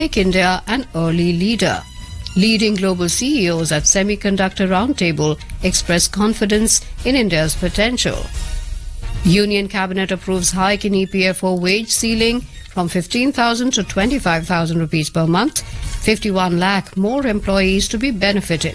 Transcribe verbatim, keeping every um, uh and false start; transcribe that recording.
Make India an early leader. Leading global C E Os at Semiconductor Roundtable express confidence in India's potential. Union Cabinet approves hike in E P F O wage ceiling from fifteen thousand to twenty-five thousand rupees per month. fifty-one lakh more employees to be benefited.